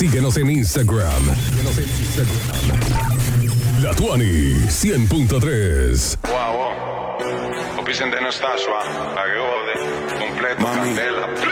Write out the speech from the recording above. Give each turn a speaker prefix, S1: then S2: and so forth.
S1: Síguenos en Instagram. La Tuani 100.3.
S2: Wow. Opisen de Nastasua. A que gode. Completo. Candela.